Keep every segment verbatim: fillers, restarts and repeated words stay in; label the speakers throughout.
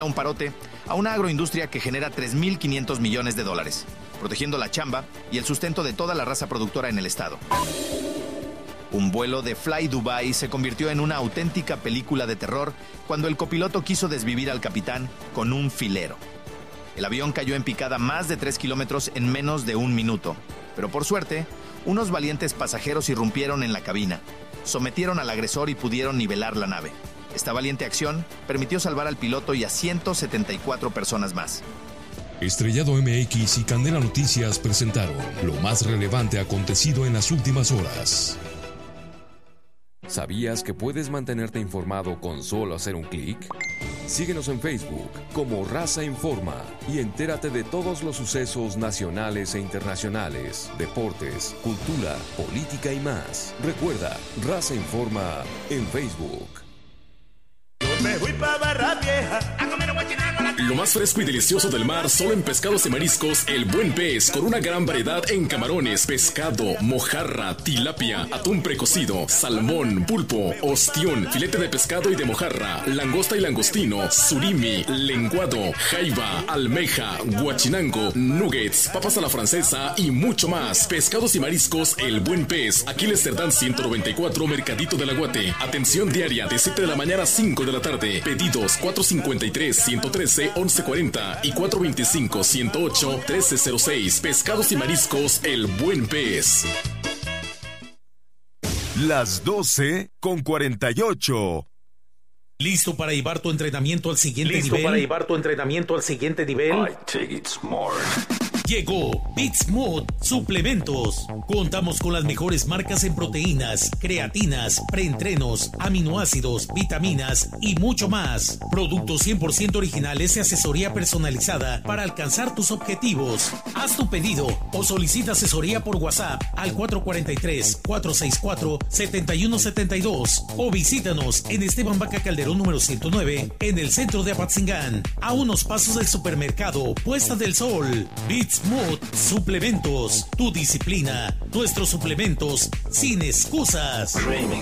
Speaker 1: un parote a una agroindustria que genera tres mil quinientos millones de dólares, protegiendo la chamba y el sustento de toda la raza productora en el estado. Un vuelo de Fly Dubai se convirtió en una auténtica película de terror cuando el copiloto quiso desvivir al capitán con un filero. El avión cayó en picada más de tres kilómetros en menos de un minuto, pero por suerte, unos valientes pasajeros irrumpieron en la cabina, sometieron al agresor y pudieron nivelar la nave. Esta valiente acción permitió salvar al piloto y a ciento setenta y cuatro personas más.
Speaker 2: Estrellado M X y Candela Noticias presentaron lo más relevante acontecido en las últimas horas.
Speaker 3: ¿Sabías que puedes mantenerte informado con solo hacer un clic? Síguenos en Facebook como Raza Informa y entérate de todos los sucesos nacionales e internacionales, deportes, cultura, política y más. Recuerda, Raza Informa en Facebook.
Speaker 4: Me fui pa' Barra Vieja a comer guachinango.
Speaker 5: Lo más fresco y delicioso del mar solo en Pescados y Mariscos El Buen Pez, con una gran variedad en camarones, pescado, mojarra, tilapia, atún precocido, salmón, pulpo, ostión, filete de pescado y de mojarra, langosta y langostino, surimi, lenguado, jaiba, almeja, guachinango, nuggets, papas a la francesa y mucho más. Pescados y Mariscos El Buen Pez, Aquiles Cerdán ciento noventa y cuatro, Mercadito del Aguate. Atención diaria de siete de la mañana a cinco de la tarde. Pedidos cuatro cincuenta y tres, ciento trece, once cuarenta y cuatro veinticinco, ciento ocho, trece cero seis. Pescados y Mariscos El Buen Pez.
Speaker 6: Las doce con cuarenta y ocho.
Speaker 7: ¿Listo para llevar tu entrenamiento al siguiente
Speaker 8: ¿Listo
Speaker 7: nivel?
Speaker 8: ¿Listo para llevar tu entrenamiento al siguiente nivel?
Speaker 7: I take it smart. Llegó Bitsmooth Suplementos. Contamos con las mejores marcas en proteínas, creatinas, preentrenos, aminoácidos, vitaminas y mucho más. Productos cien por ciento originales y asesoría personalizada para alcanzar tus objetivos. Haz tu pedido o solicita asesoría por WhatsApp al cuatro cuatro tres, cuatro seis cuatro, siete uno siete dos o visítanos en Esteban Vaca Calderón número ciento nueve en el centro de Apatzingán, a unos pasos del supermercado Puesta del Sol. Bitsmooth Suplementos, tu disciplina, nuestros suplementos sin excusas.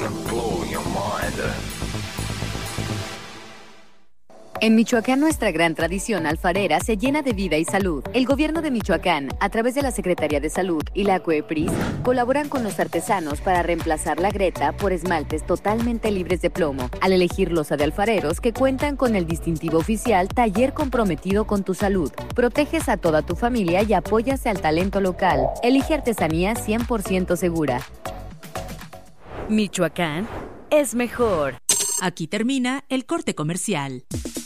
Speaker 9: En Michoacán, nuestra gran tradición alfarera se llena de vida y salud. El gobierno de Michoacán, a través de la Secretaría de Salud y la COEPRIS, colaboran con los artesanos para reemplazar la greta por esmaltes totalmente libres de plomo, al elegir loza de alfareros que cuentan con el distintivo oficial Taller Comprometido con tu Salud. Proteges a toda tu familia y apoyas al talento local. Elige artesanía cien por ciento segura.
Speaker 10: Michoacán es mejor. Aquí termina el corte comercial.